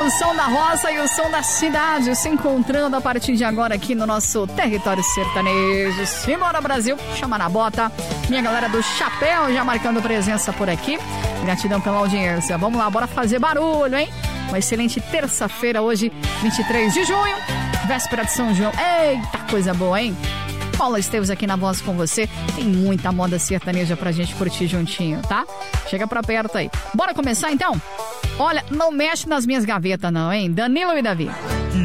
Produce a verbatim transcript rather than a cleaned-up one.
O som da roça e o som da cidade se encontrando a partir de agora aqui no nosso território sertanejo. Simbora, Brasil, chama na bota. Minha galera do chapéu já marcando presença por aqui. Gratidão pela audiência. Vamos lá, bora fazer barulho, hein? Uma excelente terça-feira hoje, vinte e três de junho, véspera de São João. Eita, coisa boa, hein? Paula Esteves aqui na voz com você. Tem muita moda sertaneja pra gente curtir juntinho, tá? Chega pra perto aí. Bora começar então? Olha, não mexe nas minhas gavetas não, hein? Danilo e Davi.